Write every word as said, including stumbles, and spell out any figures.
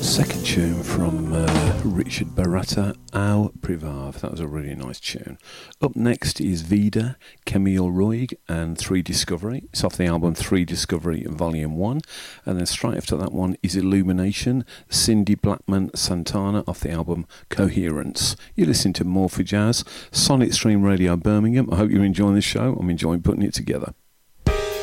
Second tune from uh, Richard Baratta, Au Privav. That was a really nice tune. Up next is Vida, Camille Roig and Three Discovery. It's off the album Three Discovery Volume one. And then straight after that one is Illumination, Cindy Blackman Santana off the album Coherence. You listen to More for Jazz, Sonic Stream Radio Birmingham. I hope you're enjoying the show. I'm enjoying putting it together.